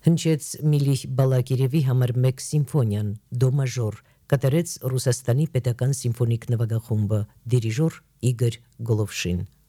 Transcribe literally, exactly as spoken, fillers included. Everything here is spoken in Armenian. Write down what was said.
Հնչեց Միլիհ Բալակիրևի համար մեկ սիմֆոնիան, դո մաժոր, կատարեց Ռուսաստանի պետական սիմֆոնիկ նվագախումբը, դիրիժոր Իգոր Գոլովշին։